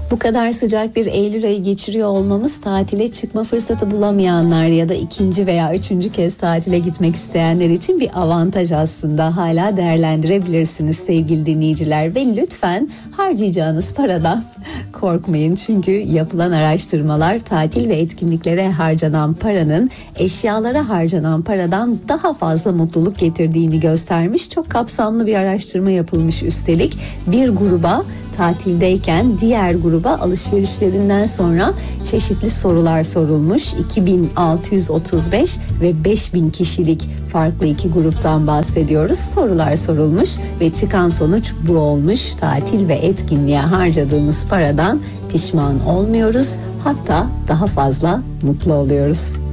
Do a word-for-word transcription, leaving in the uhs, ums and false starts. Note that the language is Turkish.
Bu kadar sıcak bir Eylül ayı geçiriyor olmamız tatile çıkma fırsatı bulamayanlar ya da ikinci veya üçüncü kez tatile gitmek isteyenler için bir avantaj aslında. Hala değerlendirebilirsiniz sevgili dinleyiciler ve lütfen harcayacağınız paradan korkmayın. Çünkü yapılan araştırmalar tatil ve etkinliklere harcanan paranın eşyalara harcanan paradan daha fazla mutluluk getirdiğini göstermiş. Çok kapsamlı bir araştırma yapılmış üstelik. Bir gruba tatildeyken diğer gruba alışverişlerinden sonra çeşitli sorular sorulmuş. iki bin altı yüz otuz beş ve beş bin kişilik farklı iki gruptan bahsediyoruz. Sorular sorulmuş ve çıkan sonuç bu olmuş. Tatil ve etkinliğe harcadığımız paradan pişman olmuyoruz. Hatta daha fazla mutlu oluyoruz.